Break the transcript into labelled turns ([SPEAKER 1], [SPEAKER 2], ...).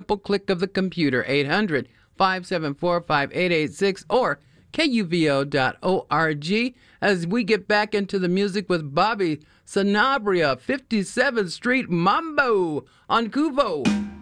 [SPEAKER 1] simple click of the computer. 800-574-5886 or KUVO.org as we get back into the music with Bobby Sanabria, 57th Street Mambo on Kuvo.